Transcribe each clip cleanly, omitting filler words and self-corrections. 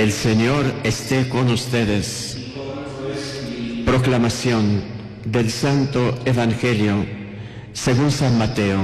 El Señor esté con ustedes. Proclamación del Santo Evangelio según San Mateo.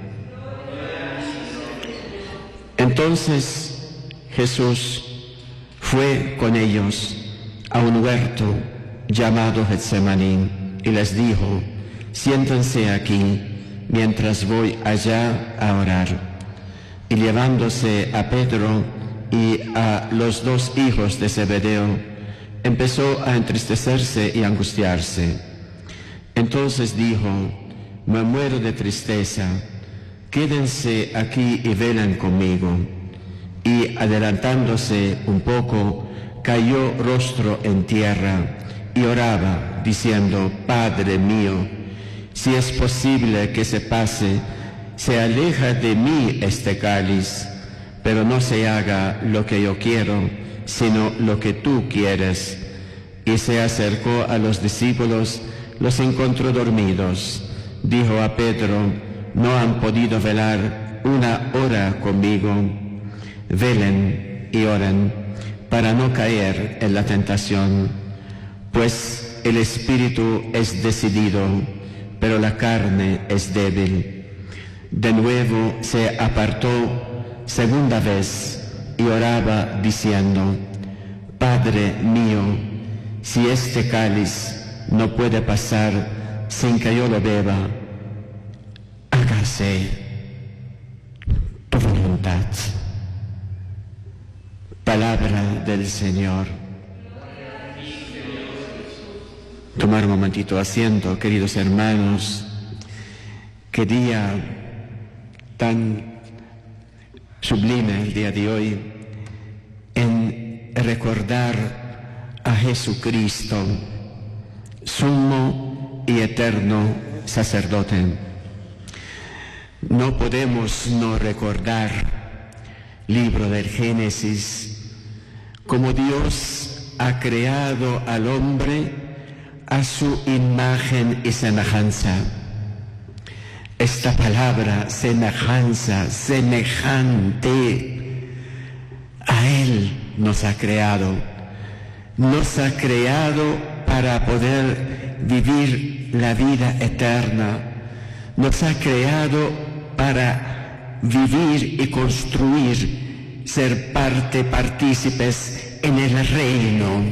Entonces Jesús fue con ellos a un huerto llamado Getsemaní y les dijo: siéntense aquí mientras voy allá a orar. Y llevándose a Pedro y a los dos hijos de Zebedeo, empezó a entristecerse y angustiarse. Entonces dijo: me muero de tristeza, quédense aquí y velen conmigo. Y adelantándose un poco, cayó rostro en tierra y oraba, diciendo: Padre mío, si es posible que se aleja de mí este cáliz, pero no se haga lo que yo quiero, sino lo que tú quieres. Y se acercó a los discípulos, los encontró dormidos. Dijo a Pedro: ¿no han podido velar una hora conmigo? Velen y oren, para no caer en la tentación, pues el espíritu es decidido, pero la carne es débil. De nuevo se apartó segunda vez y oraba diciendo: Padre mío, si este cáliz no puede pasar sin que yo lo beba, hágase tu voluntad. Palabra del Señor. Tomar un momentito asiento, queridos hermanos. Qué día tan sublime el día de hoy en recordar a Jesucristo, sumo y eterno sacerdote. No podemos no recordar libro del Génesis, como Dios ha creado al hombre a su imagen y semejanza. Esta palabra, semejanza, semejante, a Él nos ha creado. Nos ha creado para poder vivir la vida eterna. Nos ha creado para vivir y construir, ser partícipes en el reino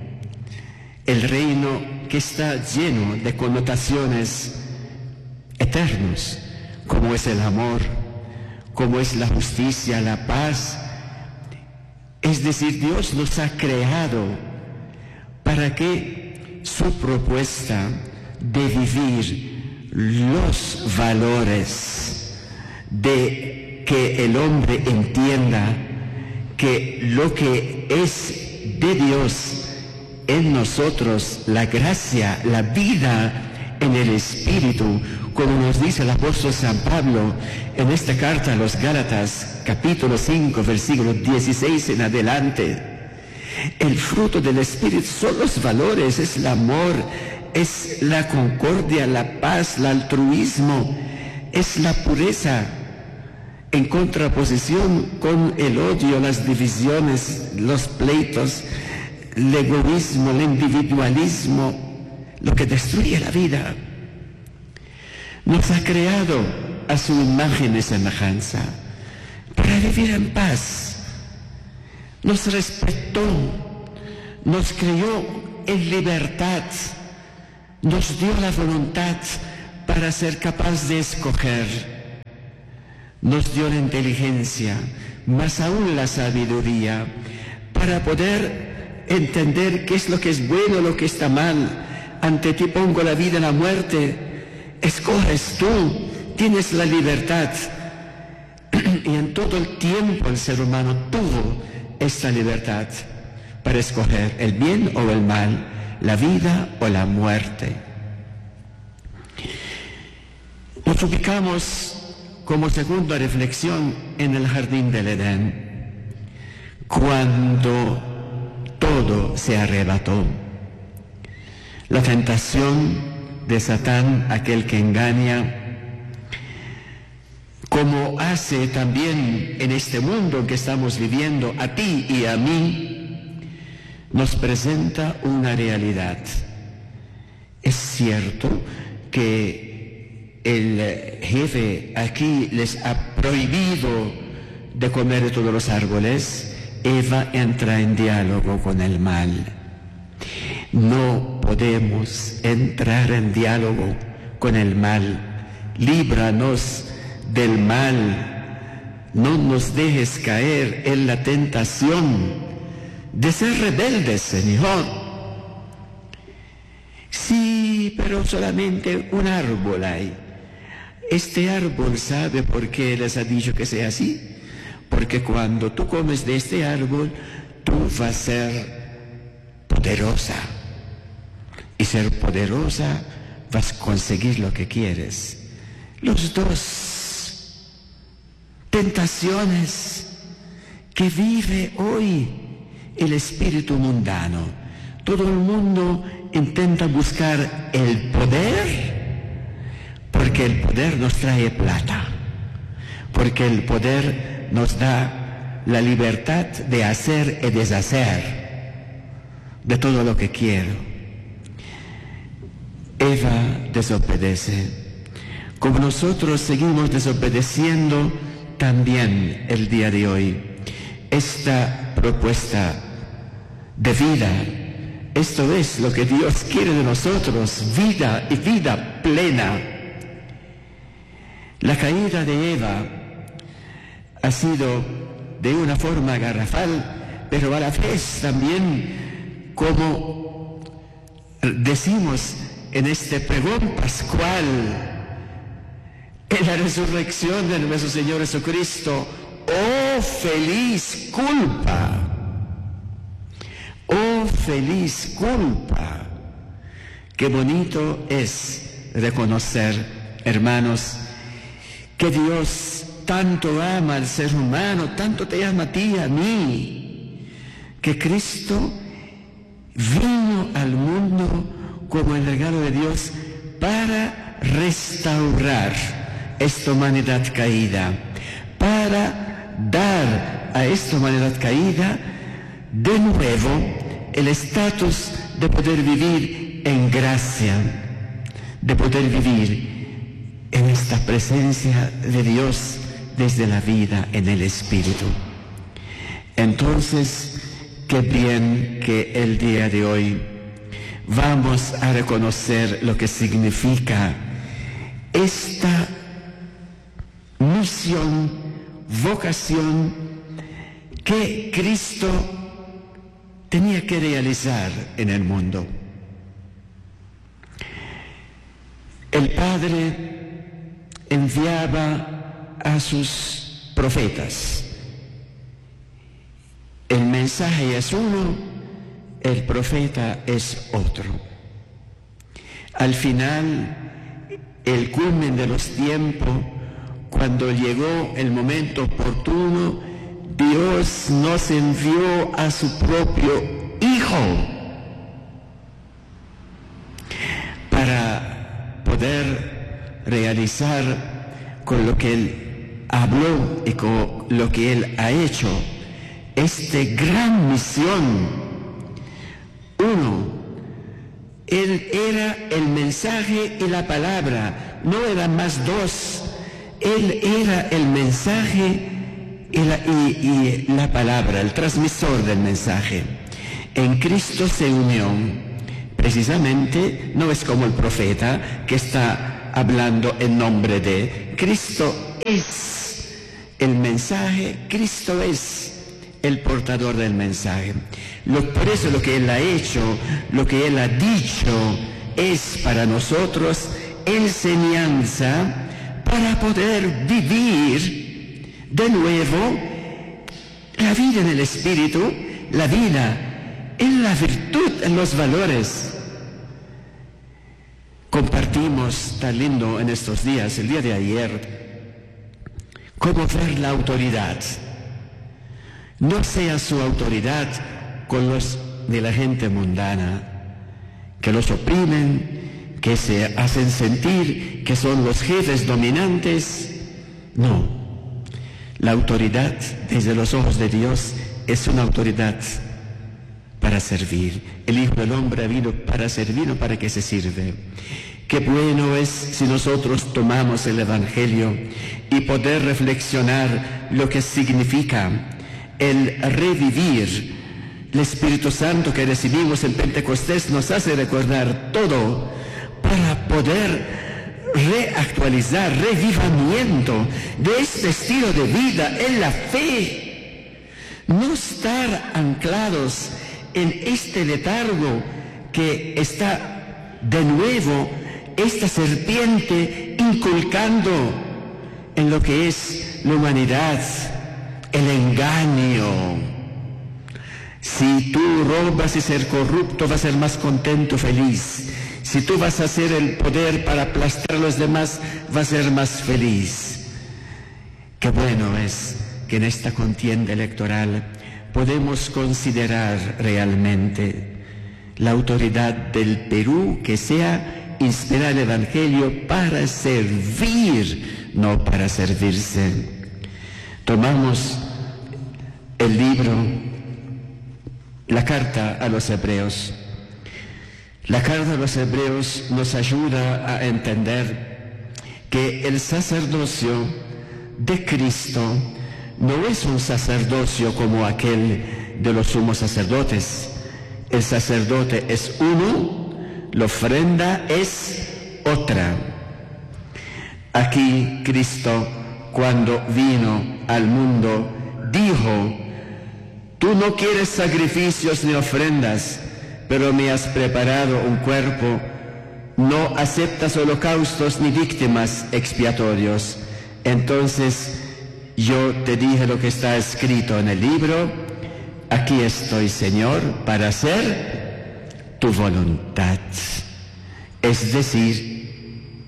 que está lleno de connotaciones eternos, como es el amor, como es la justicia, la paz. Es decir, Dios nos ha creado para que su propuesta de vivir los valores, de que el hombre entienda que lo que es de Dios en nosotros, la gracia, la vida en el Espíritu, como nos dice el apóstol San Pablo en esta carta a los Gálatas, capítulo 5, versículo 16 en adelante. El fruto del Espíritu son los valores, es el amor, es la concordia, la paz, el altruismo, es la pureza, en contraposición con el odio, las divisiones, los pleitos, el egoísmo, el individualismo, lo que destruye la vida. Nos ha creado a su imagen y semejanza para vivir en paz. Nos respetó, nos creó en libertad, nos dio la voluntad para ser capaz de escoger. Nos dio la inteligencia, más aún la sabiduría, para poder entender qué es lo que es bueno, lo que está mal. Ante ti pongo la vida y la muerte. Escoges tú, tienes la libertad. Y en todo el tiempo el ser humano tuvo esta libertad para escoger el bien o el mal, la vida o la muerte. Nos ubicamos como segunda reflexión en el jardín del Edén, cuando todo se arrebató. La tentación de Satán, aquel que engaña, como hace también en este mundo que estamos viviendo, a ti y a mí, nos presenta una realidad. Es cierto que el jefe aquí les ha prohibido de comer de todos los árboles. Eva entra en diálogo con el mal. No podemos entrar en diálogo con el mal. Líbranos del mal. No nos dejes caer en la tentación de ser rebeldes, Señor. Sí, pero solamente un árbol hay. Este árbol sabe por qué les ha dicho que sea así. Porque cuando tú comes de este árbol, tú vas a ser poderosa. Y ser poderosa vas a conseguir lo que quieres. Los dos tentaciones que vive hoy el espíritu mundano. Todo el mundo intenta buscar el poder, porque el poder nos trae plata, porque el poder nos da la libertad de hacer y deshacer de todo lo que quiero. Eva desobedece. Como nosotros seguimos desobedeciendo también el día de hoy. Esta propuesta de vida, esto es lo que Dios quiere de nosotros, vida y vida plena. La caída de Eva ha sido de una forma garrafal, pero a la vez también, como decimos en este pregón pascual, en la resurrección de nuestro Señor Jesucristo, ¡oh feliz culpa! ¡Oh feliz culpa! Qué bonito es reconocer, hermanos, que Dios tanto ama al ser humano, tanto te ama a ti y a mí, que Cristo vino al mundo como el regalo de Dios para restaurar esta humanidad caída, para dar a esta humanidad caída de nuevo el estatus de poder vivir en gracia, de poder vivir en esta presencia de Dios desde la vida en el Espíritu. Entonces, qué bien que el día de hoy vamos a reconocer lo que significa esta misión, vocación que Cristo tenía que realizar en el mundo. El Padre enviaba a sus profetas. El mensaje es uno, el profeta es otro. Al final, el culmen de los tiempos, cuando llegó el momento oportuno, Dios nos envió a su propio Hijo para poder realizar con lo que Él habló y con lo que Él ha hecho esta gran misión. Uno, Él era el mensaje y la palabra, no eran más dos. Él era el mensaje y la palabra, el transmisor del mensaje. En Cristo se unió. Precisamente no es como el profeta que está hablando en nombre de Cristo. Es el mensaje, Cristo es el portador del mensaje. Por eso lo que Él ha hecho, lo que Él ha dicho, es para nosotros enseñanza para poder vivir de nuevo la vida en el Espíritu, la vida en la virtud, en los valores. Compartimos tan lindo en estos días, el día de ayer, cómo ver la autoridad. No sea su autoridad con los de la gente mundana, que los oprimen, que se hacen sentir que son los jefes dominantes. No, la autoridad desde los ojos de Dios es una autoridad para servir. El Hijo del Hombre vino para servir, no para que se sirve. Qué bueno es si nosotros tomamos el Evangelio y poder reflexionar lo que significa el revivir. El Espíritu Santo que recibimos en Pentecostés nos hace recordar todo para poder reactualizar, revivamiento de este estilo de vida en la fe. No estar anclados en este letargo que está de nuevo esta serpiente inculcando en lo que es la humanidad, el engaño. Si tú robas y ser corrupto, vas a ser más contento, feliz. Si tú vas a hacer el poder para aplastar a los demás, vas a ser más feliz. Qué bueno es que en esta contienda electoral podemos considerar realmente la autoridad del Perú que sea inspirar el Evangelio para servir, no para servirse. Tomamos el libro, la carta a los Hebreos. La carta a los Hebreos nos ayuda a entender que el sacerdocio de Cristo no es un sacerdocio como aquel de los sumos sacerdotes. El sacerdote es uno, la ofrenda es otra. Aquí Cristo, cuando vino al mundo, dijo: tú no quieres sacrificios ni ofrendas, pero me has preparado un cuerpo. No aceptas holocaustos ni víctimas expiatorios. Entonces yo te dije lo que está escrito en el libro: aquí estoy, Señor, para hacer tu voluntad. Es decir,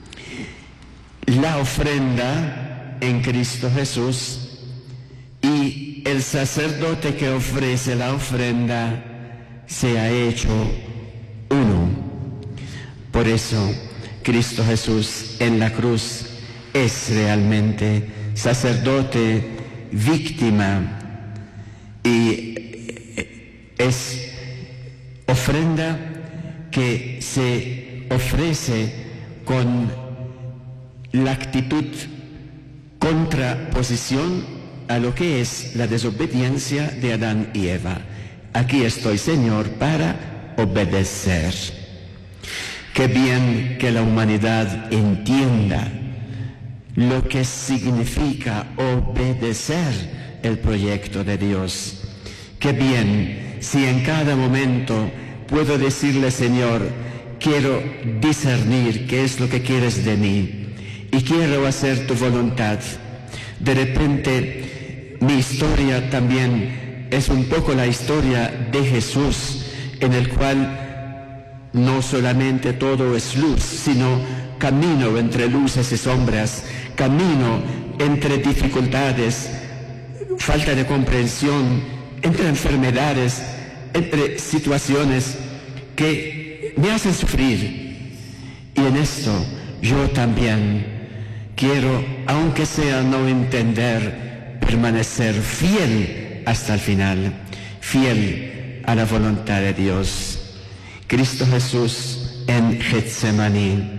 la ofrenda en Cristo Jesús y el sacerdote que ofrece la ofrenda se ha hecho uno. Por eso Cristo Jesús en la cruz es realmente sacerdote, víctima, y es ofrenda que se ofrece con la actitud contraposición a lo que es la desobediencia de Adán y Eva. Aquí estoy, Señor, para obedecer. Qué bien que la humanidad entienda lo que significa obedecer el proyecto de Dios. Qué bien si en cada momento puedo decirle: Señor, quiero discernir qué es lo que quieres de mí y quiero hacer tu voluntad. De repente mi historia también es un poco la historia de Jesús, en el cual no solamente todo es luz, sino camino entre luces y sombras, camino entre dificultades, falta de comprensión, entre enfermedades, entre situaciones que me hacen sufrir. Y en esto yo también quiero, aunque sea no entender, permanecer fiel hasta el final, fiel a la voluntad de Dios. Cristo Jesús en Getsemaní,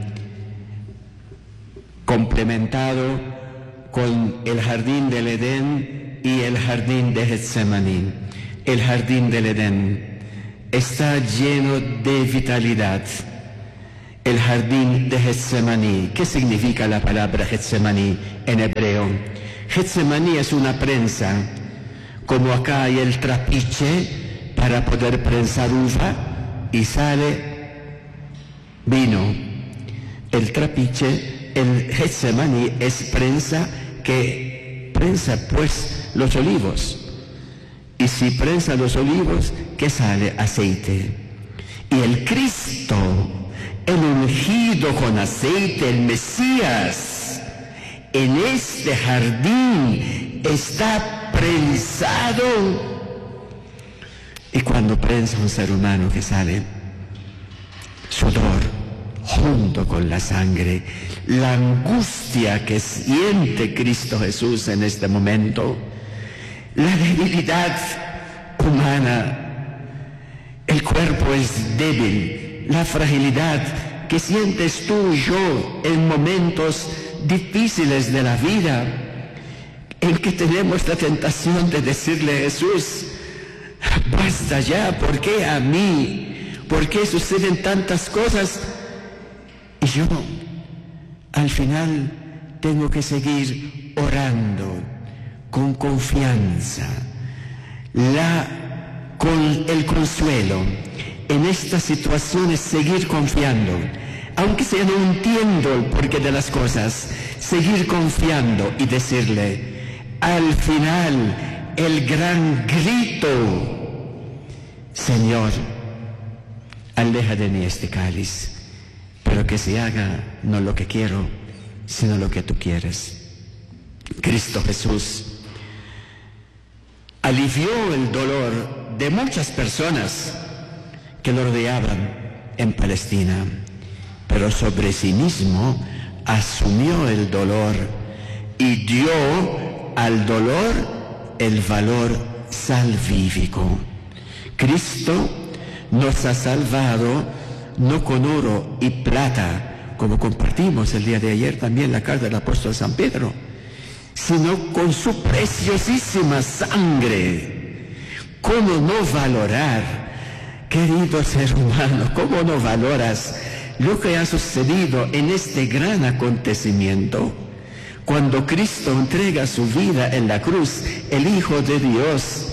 complementado con el jardín del Edén y el jardín de Getsemaní. El jardín del Edén está lleno de vitalidad. El jardín de Getsemaní, ¿qué significa la palabra Getsemaní en hebreo? Getsemaní es una prensa, como acá hay el trapiche para poder prensar uva y sale vino. El trapiche, el Getsemaní, es prensa que prensa pues los olivos. Y si prensa los olivos, ¿qué sale? Aceite. Y el Cristo, el ungido con aceite, el Mesías, en este jardín está prensado. Y cuando prensa un ser humano, que sale sudor junto con la sangre, la angustia que siente Cristo Jesús en este momento, la debilidad humana, El cuerpo es débil, la fragilidad que sientes tú y yo en momentos difíciles de la vida, en que tenemos la tentación de decirle a Jesús, basta ya, ¿por qué a mí? ¿Por qué suceden tantas cosas? Y yo, al final, tengo que seguir orando con confianza, con el consuelo. En estas situaciones seguir confiando, aunque sea no entiendo el porqué de las cosas, seguir confiando y decirle, al final, el gran grito, Señor, aleja de mí este cáliz, pero que se haga no lo que quiero, sino lo que tú quieres. Cristo Jesús alivió el dolor de muchas personas que lo rodeaban en Palestina, pero sobre sí mismo asumió el dolor y dio al dolor el valor salvífico. Cristo nos ha salvado no con oro y plata, como compartimos el día de ayer también la carta del apóstol San Pedro, sino con su preciosísima sangre. ¿Cómo no valorar, querido ser humano, cómo no valoras lo que ha sucedido en este gran acontecimiento? Cuando Cristo entrega su vida en la cruz, el Hijo de Dios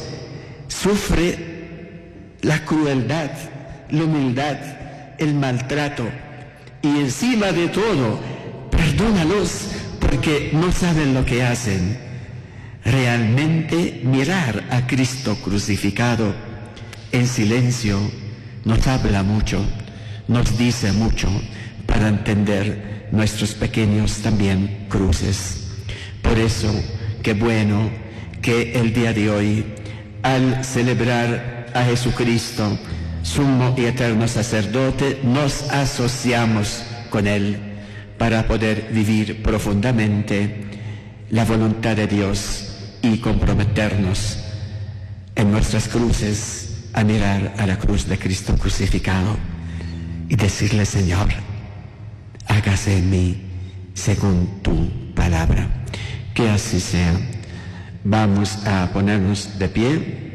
sufre la crueldad, la humildad, el maltrato, y encima de todo, perdónalos porque no saben lo que hacen. Realmente mirar a Cristo crucificado en silencio nos habla mucho, nos dice mucho para entender nuestros pequeños también cruces. Por eso, qué bueno que el día de hoy, al celebrar a Jesucristo, sumo y eterno sacerdote, nos asociamos con Él para poder vivir profundamente la voluntad de Dios y comprometernos en nuestras cruces a mirar a la cruz de Cristo crucificado y decirle, Señor, hágase en mí según tu palabra. Que así sea. Vamos a ponernos de pie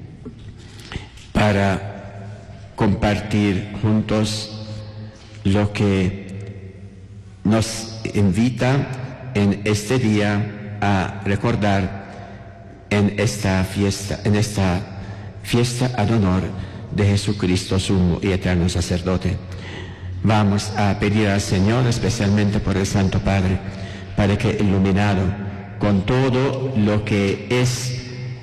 para compartir juntos lo que nos invita en este día a recordar en esta fiesta al honor de Jesucristo, sumo y eterno sacerdote. Vamos a pedir al Señor, especialmente por el Santo Padre, para que, iluminado con todo lo que es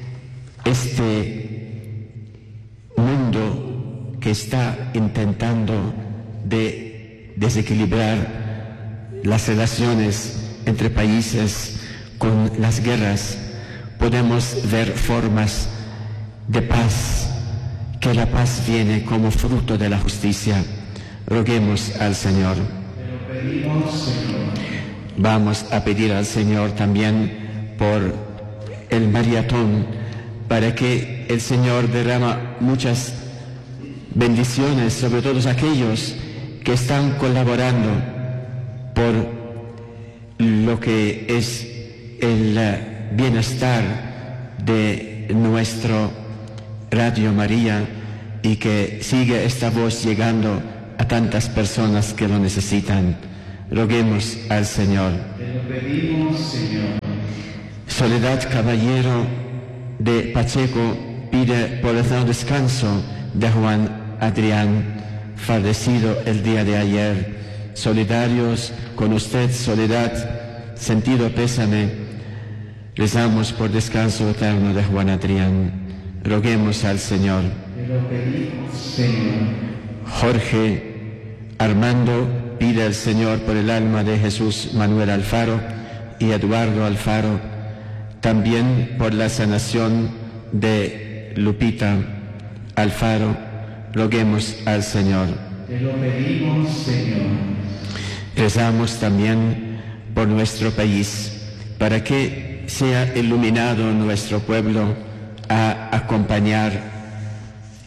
este mundo que está intentando de desequilibrar las relaciones entre países con las guerras, podemos ver formas de paz, que la paz viene como fruto de la justicia. Roguemos al Señor. Te lo pedimos, Señor. Vamos a pedir al Señor también por el maratón, para que el Señor derrama muchas bendiciones sobre todos aquellos que están colaborando por lo que es el bienestar de nuestro Radio María, y que sigue esta voz llegando a tantas personas que lo necesitan. Roguemos al Señor. Te lo pedimos, Señor. Soledad Caballero de Pacheco pide por el sano descanso de Juan Adrián, fallecido el día de ayer. Solidarios con usted, Soledad, sentido pésame. Rezamos por descanso eterno de Juan Adrián. Roguemos al Señor. Te lo pedimos, Señor. Jorge Armando pide al Señor por el alma de Jesús Manuel Alfaro y Eduardo Alfaro, también por la sanación de Lupita Alfaro. Roguemos al Señor. Te lo pedimos, Señor. Rezamos también por nuestro país, para que sea iluminado nuestro pueblo a acompañar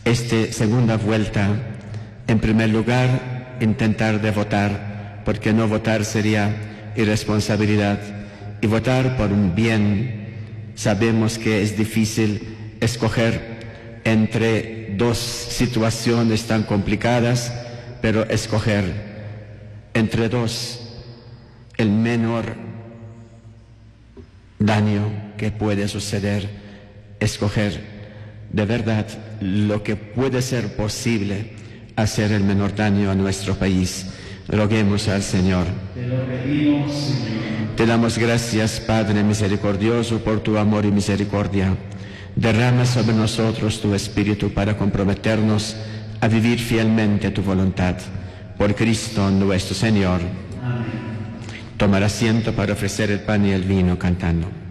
esta segunda vuelta, en primer lugar, intentar de votar, porque no votar sería irresponsabilidad, y votar por un bien. Sabemos que es difícil escoger entre dos situaciones tan complicadas, pero escoger entre dos el menor daño que puede suceder, escoger de verdad lo que puede ser posible hacer el menor daño a nuestro país. Roguemos al Señor. Te lo pedimos, Señor. Te damos gracias, Padre misericordioso, por tu amor y misericordia. Derrama sobre nosotros tu Espíritu para comprometernos a vivir fielmente tu voluntad. Por Cristo nuestro Señor. Amén. Tomar asiento para ofrecer el pan y el vino cantando.